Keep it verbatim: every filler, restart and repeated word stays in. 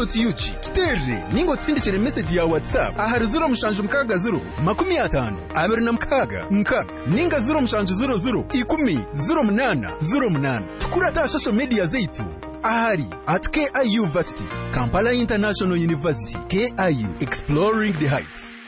dot u g tutere ningo tsindikire message ya WhatsApp ahari zero mushanje mukaga zero makumi atanu abiri na mukaga nka ninga zero mushanje zero zero ikumi zero munana zero munana tukurata social media zetu ahari at K I U University Kampala International University K I U Exploring the Heights.